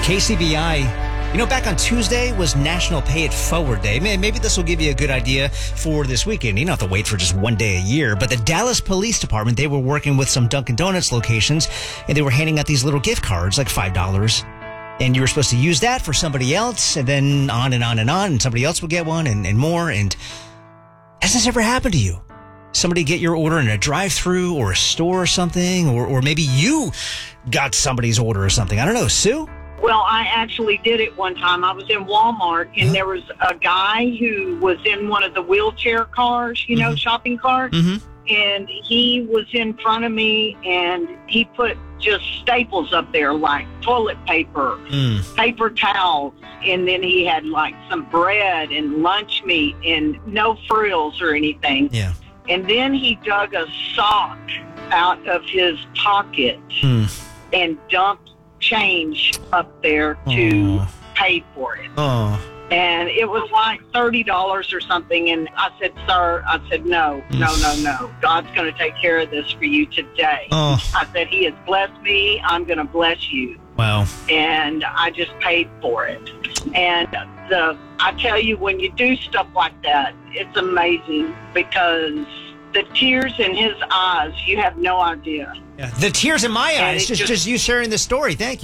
KCBI. Back on Tuesday was National Pay It Forward Day. Maybe this will give you a good idea for this weekend. You don't have to wait for just one day a year. But the Dallas Police Department, they were working with some Dunkin' Donuts locations, and they were handing out these little gift cards, like $5. And you were supposed to use that for somebody else, and then on and on and on, and somebody else would get one and more. And has this ever happened to you? Somebody get your order in a drive-thru or a store or something, or maybe you got somebody's order or something. I don't know. Sue? Well, I actually did it one time. I was in Walmart, and there was a guy who was in one of the wheelchair cars, shopping carts, and he was in front of me, and he put just staples up there like toilet paper, paper towels, and then he had like some bread and lunch meat and no frills or anything. Yeah. And then he dug a sock out of his pocket and dumped change up there to pay for it. And it was like $30 or something. And I said, sir, no. God's going to take care of this for you today. I said, he has blessed me. I'm going to bless you. Wow. And I just paid for it. And I tell you, when you do stuff like that, it's amazing because the tears in his eyes, you have no idea. Yeah. The tears in my eyes, just you sharing the story. Thank you.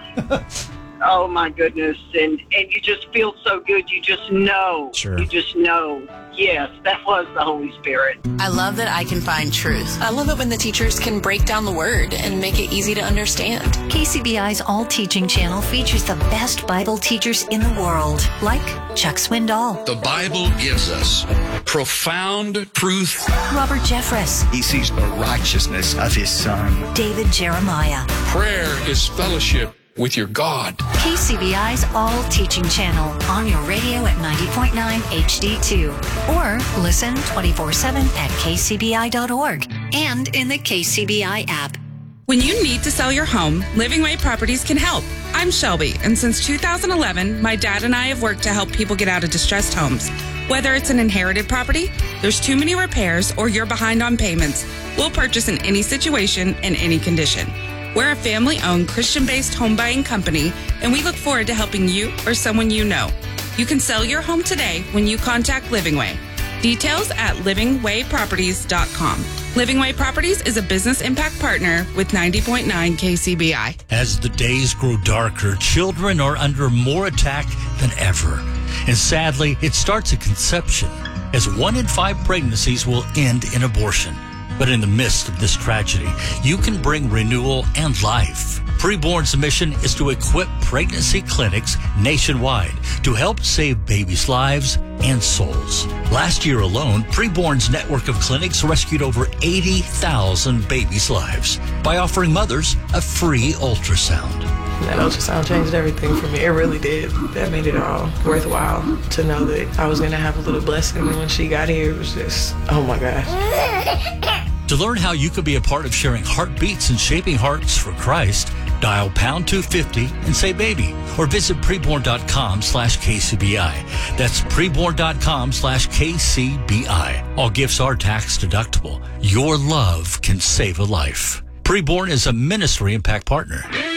Oh my goodness. And you just feel so good. You just know. Sure. You just know. Yes, that was the Holy Spirit. I love that I can find truth. I love it when the teachers can break down the word and make it easy to understand. KCBI's All Teaching channel features the best Bible teachers in the world, like Chuck Swindoll. The Bible gives us profound truth. Robert Jeffress. He sees the righteousness of his Son. David Jeremiah. Prayer is fellowship with your God. KCBI's All Teaching channel on your radio at 90.9 HD2. Or listen 24/7 at kcbi.org and in the KCBI app. When you need to sell your home, Living Way Properties can help. I'm Shelby, and since 2011, my dad and I have worked to help people get out of distressed homes. Whether it's an inherited property, there's too many repairs, or you're behind on payments, we'll purchase in any situation and any condition. We're a family-owned, Christian-based home buying company, and we look forward to helping you or someone you know. You can sell your home today when you contact Living Way. Details at livingwayproperties.com. Living Way Properties is a business impact partner with 90.9 KCBI. As the days grow darker, children are under more attack than ever. And sadly, it starts at conception, as 1 in 5 pregnancies will end in abortion. But in the midst of this tragedy, you can bring renewal and life. Preborn's mission is to equip pregnancy clinics nationwide to help save babies' lives and souls. Last year alone, Preborn's network of clinics rescued over 80,000 babies' lives by offering mothers a free ultrasound. That ultrasound changed everything for me. It really did. That made it all worthwhile to know that I was going to have a little blessing. And when she got here, it was just, oh my gosh. To learn how you could be a part of sharing heartbeats and shaping hearts for Christ, dial pound 250 and say baby, or visit preborn.com/KCBI. That's preborn.com/KCBI. All gifts are tax deductible. Your love can save a life. Preborn is a ministry impact partner.